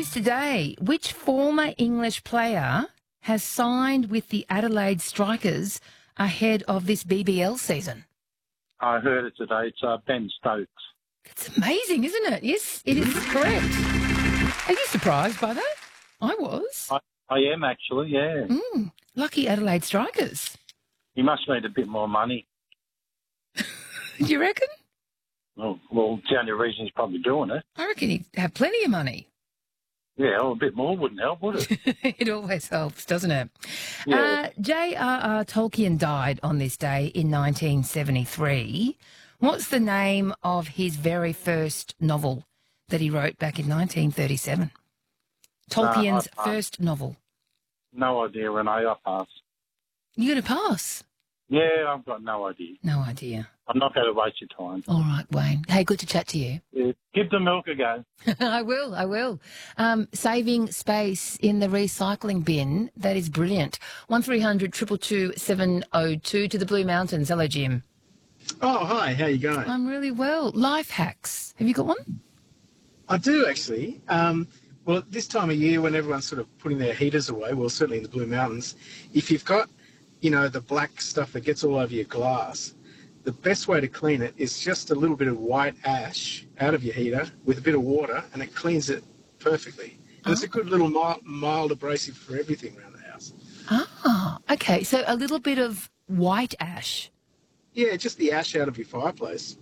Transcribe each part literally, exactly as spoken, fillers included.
news today. Which former English player has signed with the Adelaide Strikers ahead of this B B L season? I heard it today. It's uh, Ben Stokes. It's amazing, isn't it? Yes, it is correct. Are you surprised by that? I was. I, I am actually, yeah. Mm, lucky Adelaide Strikers. He must need a bit more money. Do you reckon? Well, well, it's the only reason he's probably doing it. I reckon he'd have plenty of money. Yeah, well, a bit more wouldn't help, would it? It always helps, doesn't it? Yeah. Uh, J R R Tolkien died on this day in nineteen seventy-three. What's the name of his very first novel that he wrote back in nineteen thirty-seven? Tolkien's I- I- first novel. No idea, Renee. I pass. You're going to pass? Yeah, I've got no idea. No idea. I'm not going to waste your time. All right, Wayne. Hey, good to chat to you. Yeah. Give the milk a go. I will, I will. Um, saving space in the recycling bin, that is brilliant. one three hundred two two two seven oh two to the Blue Mountains. Hello, Jim. Oh, hi. How you going? I'm really well. Life hacks. Have you got one? I do, actually. Um, well, at this time of year when everyone's sort of putting their heaters away, well, certainly in the Blue Mountains, if you've got, you know, the black stuff that gets all over your glass, the best way to clean it is just a little bit of white ash out of your heater with a bit of water, and it cleans it perfectly. And Oh. it's a good little mild, mild abrasive for everything around the house. Ah, okay. So a little bit of white ash. Yeah, just the ash out of your fireplace.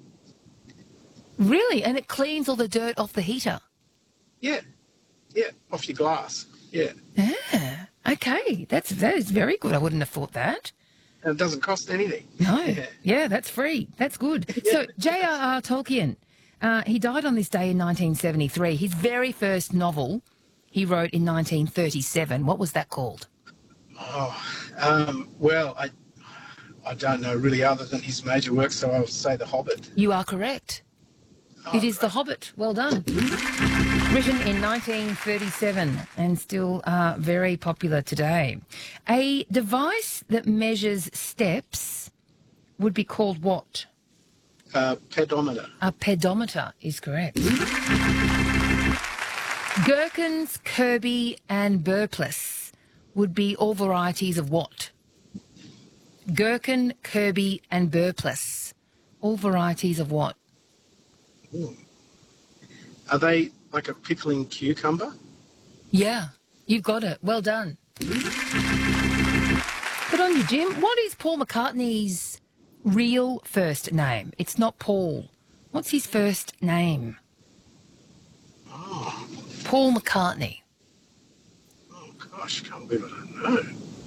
Really? And it cleans all the dirt off the heater? Yeah, yeah, off your glass. Yeah, Yeah. Okay. That's, that is very good. I wouldn't have thought that. and it doesn't cost anything. No. Yeah. Yeah, that's free. That's good. So J R R Tolkien, uh, he died on this day in nineteen seventy-three. His very first novel he wrote in nineteen thirty-seven. What was that called? Oh, um, well, I, I don't know really other than his major work, so I'll say The Hobbit. You are correct. Oh, It is The Hobbit. Well done. Written in nineteen thirty-seven and still uh, very popular today. A device that measures steps would be called what? Uh, pedometer. A pedometer is correct. Gherkins, Kirby and Burpless would be all varieties of what? Gherkin, Kirby and Burpless. All varieties of what? Ooh. Are they like a pickling cucumber? Yeah, you've got it. Well done. Good on you, Jim. What is Paul McCartney's real first name? It's not Paul. What's his first name? Oh, Paul McCartney. oh gosh, can't believe I don't know.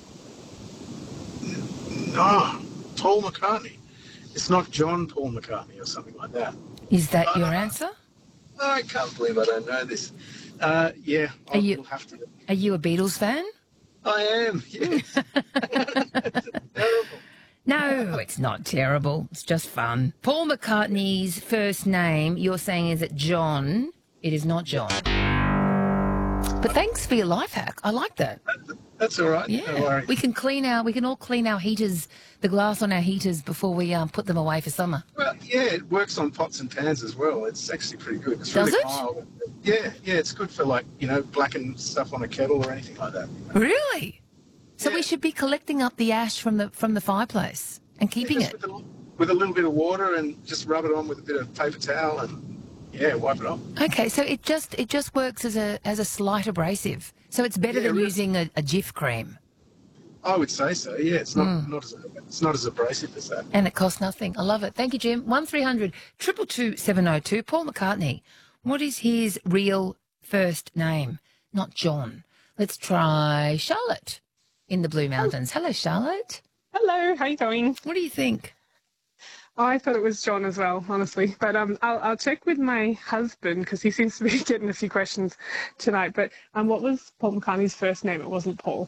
No, Paul McCartney. It's not John Paul McCartney or something like that. Is that your answer? I can't believe I don't know this. Uh, yeah, I Are you- will have to. Are you a Beatles fan? I am, yes. Terrible. No, it's not terrible. It's just fun. Paul McCartney's first name, you're saying, is it John? It is not John. But thanks for your life hack. I like that. That's all right. No Yeah, worries. we can clean our, we can all clean our heaters, the glass on our heaters before we um, put them away for summer. Well, yeah, it works on pots and pans as well. It's actually pretty good. It's Does really it? mild. Yeah, yeah, it's good for like, you know, blacking stuff on a kettle or anything like that. Really? So we Yeah. should be collecting up the ash from the from the fireplace and keeping Just it. With a, with a little bit of water and just rub it on with a bit of paper towel and, yeah, wipe it off. Okay, so it just it just works as a as a slight abrasive. So it's better Yeah, than really. using a, a Jif cream, I would say so, yeah. It's not, Mm. not as it's not as abrasive as that. and it costs nothing. I love it. Thank you, Jim. One three hundred two two two seven oh two. Paul McCartney. What is his real first name? Not John. Let's try Charlotte in the Blue Mountains. Hello, Charlotte. Hello, how you going? What do you think? I thought it was John as well, honestly. But um, I'll, I'll check with my husband because he seems to be getting a few questions tonight. But um, what was Paul McCartney's first name? It wasn't Paul.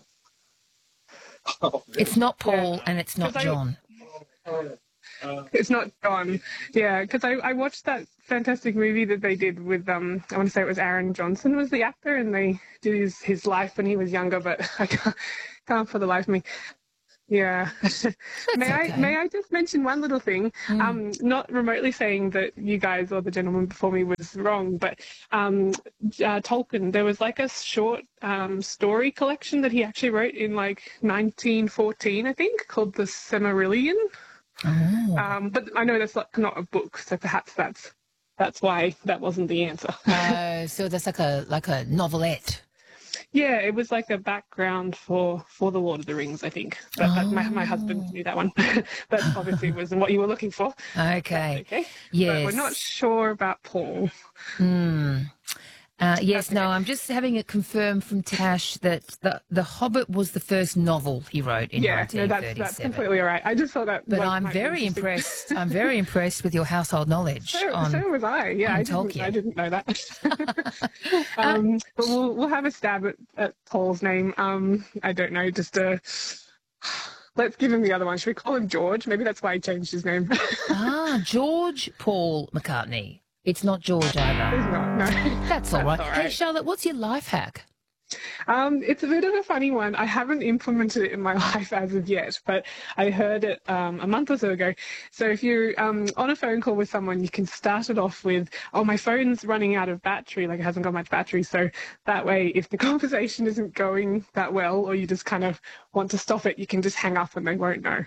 It's not Paul Yeah. and it's not 'Cause I- John. It's not John. Yeah, because I, I watched that fantastic movie that they did with, um, I want to say it was Aaron Johnson was the actor, and they did his, his life when he was younger, but I can't, can't for the life of me. Yeah. may okay. I may I just mention one little thing? Mm. Um, not remotely saying that you guys or the gentleman before me was wrong, but um, uh, Tolkien, there was like a short um, story collection that he actually wrote in like nineteen fourteen, I think, called The Silmarillion. Oh. Um, but I know that's like not a book, so perhaps that's that's why that wasn't the answer. Uh, so that's like a like a novelette. Yeah, it was like a background for, for The Lord of the Rings, I think. But that, my, my husband knew that one. But obviously it wasn't what you were looking for. Okay. Okay. Yes. But we're not sure about Paul. Mm. Uh, yes, Okay. no, I'm just having it confirmed from Tash that the, the Hobbit was the first novel he wrote in Yeah, no, nineteen thirty-seven. that's, that's completely all right. I just thought that. But was- I'm might be very interesting. impressed. I'm very impressed with your household knowledge So, on. so was I. Yeah, on I didn't, Tolkien. I didn't know that. um, but we'll we'll have a stab at, at Paul's name. Um, I don't know, just a. Let's give him the other one. Should we call him George? Maybe that's why he changed his name. Ah, George Paul McCartney. It's not George either. He's not. No. That's all right. all Hey, right. Charlotte, what's your life hack? Um, it's a bit of a funny one. I haven't implemented it in my life as of yet, but I heard it um, a month or so ago. So if you're um, on a phone call with someone, you can start it off with, oh, my phone's running out of battery, like it hasn't got much battery. So that way, if the conversation isn't going that well, or you just kind of want to stop it, you can just hang up and they won't know.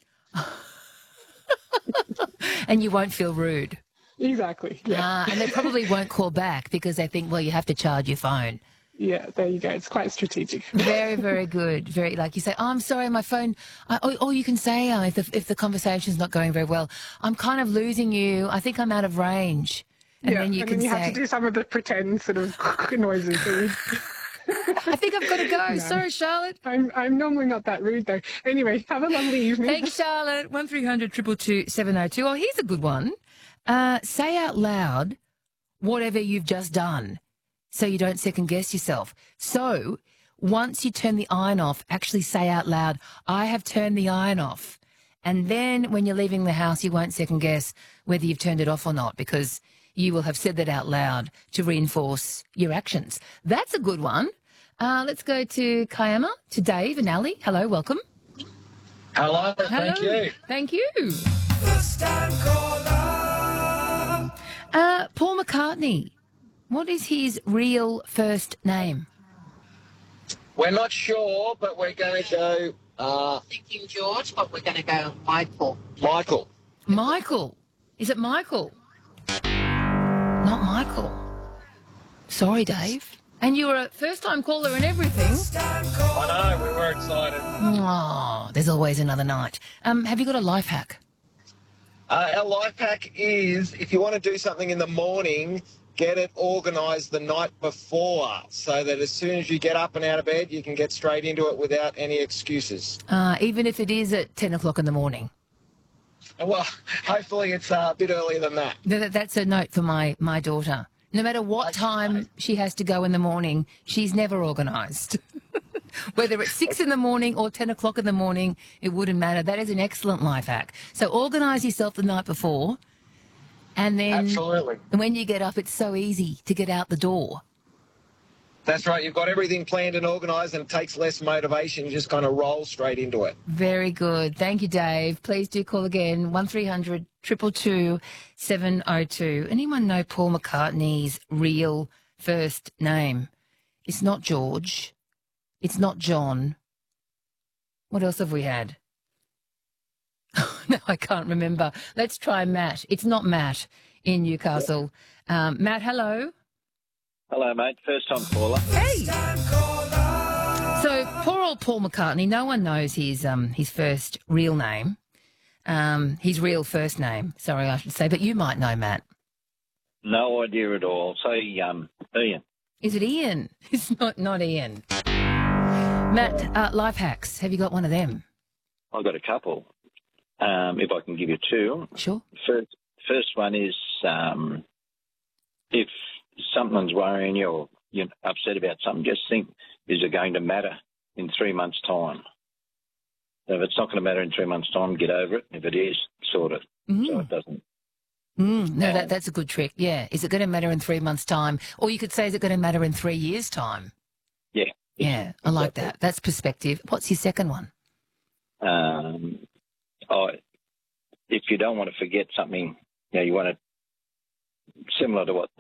And you won't feel rude. Exactly. Yeah. Ah, and they probably won't call back because they think, well, you have to charge your phone. Yeah, there you go. It's quite strategic. Very, very good. Very, like you say, oh, I'm sorry, my phone. I, or, or you can say, uh, if the, if the conversation's not going very well, I'm kind of losing you. I think I'm out of range. And yeah, then you and can then you say, have to do some of the pretend sort of noises. I think I've got to go. No. Sorry, Charlotte. I'm I'm normally not that rude though. Anyway, have a lovely evening. Thanks, Charlotte. One three hundred two two two seven oh two. Oh, here's a good one. Uh, say out loud whatever you've just done so you don't second guess yourself. So once you turn the iron off, actually say out loud, I have turned the iron off. And then when you're leaving the house, you won't second guess whether you've turned it off or not because you will have said that out loud to reinforce your actions. That's a good one. Uh, let's go to Kiama, to Dave and Ali. Hello, welcome. Hello, thank Hello. you. Thank you. Uh, Paul McCartney, what is his real first name? We're not sure, but we're going to go uh, Thinking George, but we're going to go Michael. Michael. Michael. Is it Michael? Not Michael. Sorry, Dave. And you were a first-time caller and everything. I know, we were excited. Oh, there's always another night. Um, have you got a life hack? Uh, our life hack is if you want to do something in the morning, get it organised the night before so that as soon as you get up and out of bed, you can get straight into it without any excuses. Uh, even if it is at ten o'clock in the morning. Well, hopefully it's uh, a bit earlier than that. Th- th- That's a note for my, my daughter. No matter what time she has to go in the morning, she's never organised. Whether it's six in the morning or ten o'clock in the morning, it wouldn't matter. That is an excellent life hack. So organise yourself the night before, and then Absolutely. when you get up, it's so easy to get out the door. That's right. You've got everything planned and organised and it takes less motivation. You just kind of roll straight into it. Very good. Thank you, Dave. Please do call again, one three hundred two two two seven oh two. Anyone know Paul McCartney's real first name? It's not George. It's not John. What else have we had? No, I can't remember. Let's try Matt. It's not Matt in Newcastle. Um, Matt, hello. Hello, mate. First time caller. Hey. So poor old Paul McCartney. No one knows his um his first real name, um his real first name. Sorry, I should say. But you might know, Matt. No idea at all. Say, um, Ian. Is it Ian? It's not not Ian. Matt, uh, life hacks. Have you got one of them? I've got a couple. Um, if I can give you two. Sure. First, first one is um, if something's worrying you or you're upset about something, just think, is it going to matter in three months' time? So if it's not going to matter in three months' time, get over it. If it is, sort it. Mm. So it doesn't. Mm, no, that, that's a good trick. Yeah. Is it going to matter in three months' time? Or you could say, is it going to matter in three years' time? Yeah. Yeah, I like that. That's perspective. What's your second one? Um, oh, if you don't want to forget something, you know, you want to, similar to what